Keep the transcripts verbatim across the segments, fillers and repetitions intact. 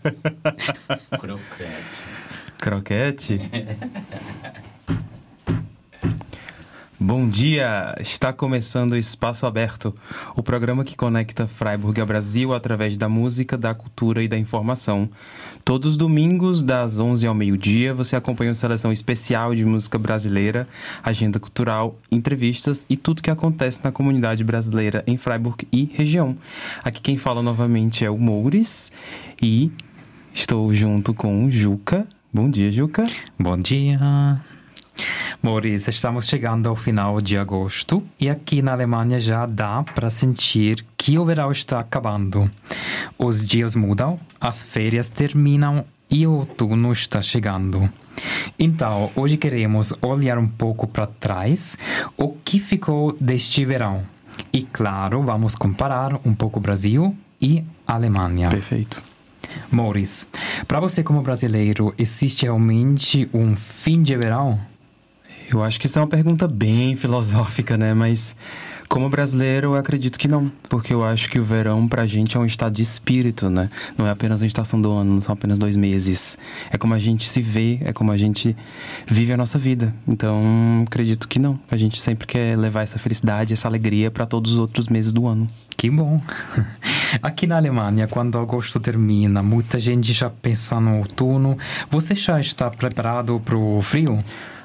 Croquete. Croquete? Bom dia! Está começando o Espaço Aberto, o programa que conecta Freiburg ao Brasil através da música, da cultura e da informação. Todos os domingos, das onze ao meio-dia, você acompanha uma seleção especial de música brasileira, agenda cultural, entrevistas e tudo que acontece na comunidade brasileira em Freiburg e região. Aqui quem fala novamente é o Moures e estou junto com o Juca. Bom dia, Juca. Bom dia. Maurício, estamos chegando ao final de agosto e aqui na Alemanha já dá para sentir que o verão está acabando. Os dias mudam, as férias terminam e o outono está chegando. Então, hoje queremos olhar um pouco para trás o que ficou deste verão. E claro, vamos comparar um pouco Brasil e Alemanha. Perfeito. Maurício, para você como brasileiro, existe realmente um fim de verão? Eu acho que isso é uma pergunta bem filosófica, né? Mas como brasileiro, eu acredito que não. Porque eu acho que o verão pra gente é um estado de espírito, né? Não é apenas uma estação do ano, não são apenas dois meses. É como a gente se vê, é como a gente vive a nossa vida. Então, acredito que não. A gente sempre quer levar essa felicidade, essa alegria pra todos os outros meses do ano. Que bom! Aqui na Alemanha, quando agosto termina, muita gente já pensa no outono. Você já está preparado pro frio?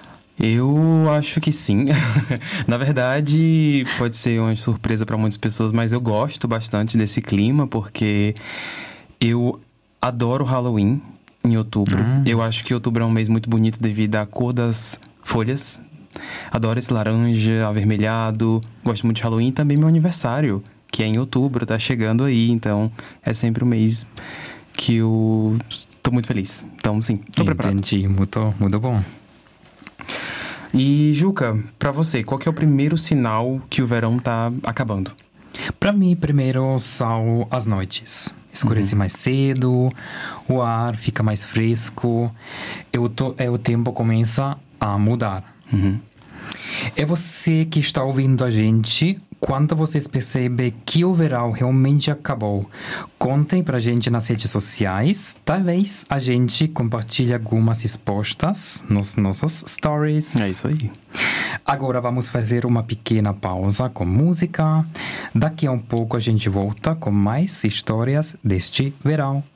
Eu acho que sim. Na verdade, pode ser uma surpresa para muitas pessoas, mas eu gosto bastante desse clima porque eu adoro Halloween em outubro. Hum. Eu acho que outubro é um mês muito bonito devido à cor das folhas. Adoro esse laranja avermelhado. Gosto muito de Halloween e também meu aniversário, que é em outubro, tá chegando aí. Então, é sempre um mês que eu tô muito feliz. Então, sim, tô preparado. Entendi, muito, muito bom. E, Juca, pra você, qual que é o primeiro sinal que o verão tá acabando? Pra mim, primeiro são as noites. Escurece uhum. mais cedo, o ar fica mais fresco, e o, to- e o tempo começa a mudar. Uhum. É você que está ouvindo a gente, quando vocês percebem que o verão realmente acabou. Contem pra gente nas redes sociais. Talvez a gente compartilhe algumas respostas nos nossos stories. É isso aí. Agora vamos fazer uma pequena pausa com música. Daqui a um pouco a gente volta com mais histórias deste verão.